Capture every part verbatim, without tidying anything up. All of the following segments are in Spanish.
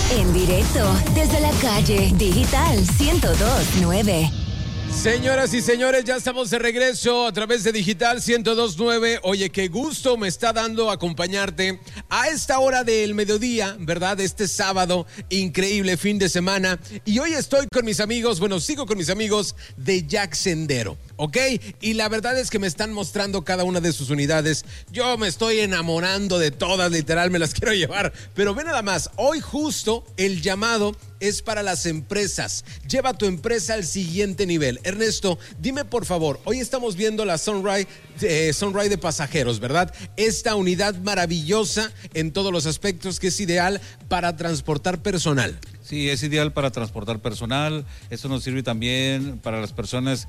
En directo desde la calle Digital ciento dos punto nueve. Señoras y señores, ya estamos de regreso a través de Digital ciento dos punto nueve. Oye, qué gusto me está dando acompañarte a esta hora del mediodía, ¿verdad? Este sábado, increíble fin de semana. Y hoy estoy con mis amigos, bueno, sigo con mis amigos de Jack Sendero, ¿ok? Y la verdad es que me están mostrando cada una de sus unidades. Yo me estoy enamorando de todas, literal, me las quiero llevar. Pero ve nada más, hoy justo el llamado es para las empresas. Lleva tu empresa al siguiente nivel. Ernesto, dime por favor, hoy estamos viendo la Sunrise, eh, Sunrise de pasajeros, ¿verdad? Esta unidad maravillosa en todos los aspectos que es ideal para transportar personal. Sí, es ideal para transportar personal. Esto nos sirve también para las personas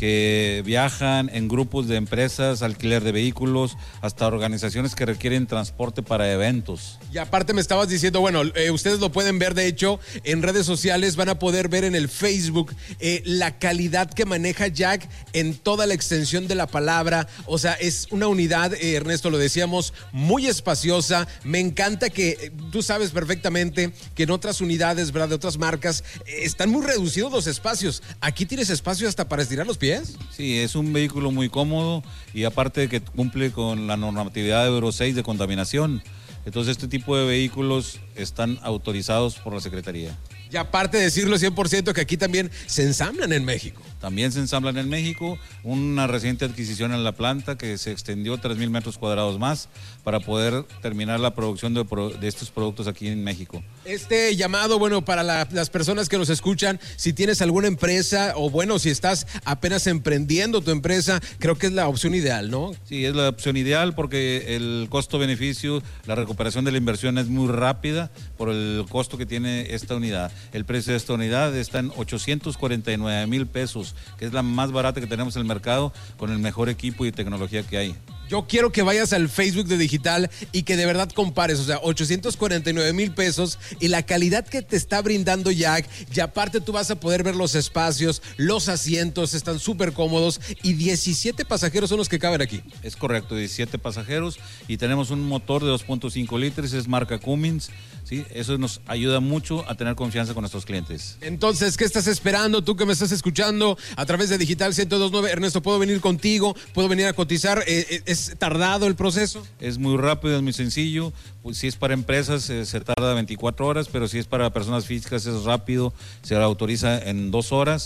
que viajan en grupos de empresas, alquiler de vehículos, hasta organizaciones que requieren transporte para eventos. Y aparte me estabas diciendo, bueno, eh, ustedes lo pueden ver, de hecho, en redes sociales, van a poder ver en el Facebook eh, la calidad que maneja Jack en toda la extensión de la palabra. O sea, es una unidad, eh, Ernesto, lo decíamos, muy espaciosa. Me encanta que eh, tú sabes perfectamente que en otras unidades, ¿verdad?, de otras marcas, eh, están muy reducidos los espacios. ¿Aquí tienes espacio hasta para estirar los pies? Sí, es un vehículo muy cómodo y aparte de que cumple con la normatividad de Euro seis de contaminación. Entonces este tipo de vehículos están autorizados por la Secretaría. Y aparte de decirlo cien por ciento que aquí también se ensamblan en México. También se ensamblan en México, una reciente adquisición en la planta que se extendió tres mil metros cuadrados más para poder terminar la producción de, de estos productos aquí en México. Este llamado, bueno, para la, las personas que nos escuchan, si tienes alguna empresa o bueno, si estás apenas emprendiendo tu empresa, creo que es la opción ideal, ¿no? Sí, es la opción ideal porque el costo-beneficio, la recuperación de la inversión es muy rápida por el costo que tiene esta unidad. El precio de esta unidad está en ochocientos cuarenta y nueve mil pesos, que es la más barata que tenemos en el mercado, con el mejor equipo y tecnología que hay. Yo quiero que vayas al Facebook de Digital y que de verdad compares, o sea, ochocientos cuarenta y nueve mil pesos y la calidad que te está brindando Jack, y aparte tú vas a poder ver los espacios, los asientos, están súper cómodos y diecisiete pasajeros son los que caben aquí. Es correcto, diecisiete pasajeros y tenemos un motor de dos punto cinco litros, es marca Cummins, ¿sí? Eso nos ayuda mucho a tener confianza con nuestros clientes. Entonces, ¿qué estás esperando? Tú que me estás escuchando a través de Digital ciento dos punto nueve, Ernesto, ¿puedo venir contigo? ¿Puedo venir a cotizar? Eh, ¿Es tardado el proceso? Es muy rápido, es muy sencillo. Pues si es para empresas eh, se tarda veinticuatro horas, pero si es para personas físicas es rápido, se autoriza en dos horas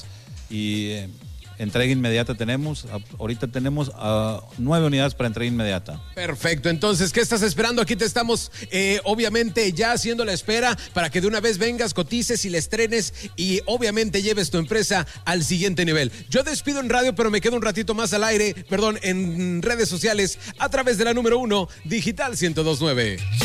y eh, entrega inmediata tenemos. Ahorita tenemos uh, nueve unidades para entrega inmediata. Perfecto, entonces, ¿qué estás esperando? Aquí te estamos, eh, obviamente, ya haciendo la espera para que de una vez vengas, cotices y le estrenes y obviamente lleves tu empresa al siguiente nivel. Yo despido en radio, pero me quedo un ratito más al aire, perdón, en redes sociales a través de la número uno, Digital ciento dos punto nueve.